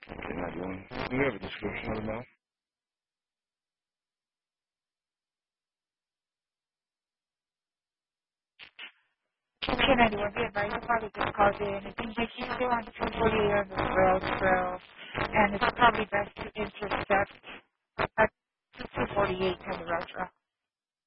Okay, not doing. Do you have a description of the mouse? Can anyone be advised you probably just called in? It seems like you're still on 248 on the rail trail, and it's probably best to intercept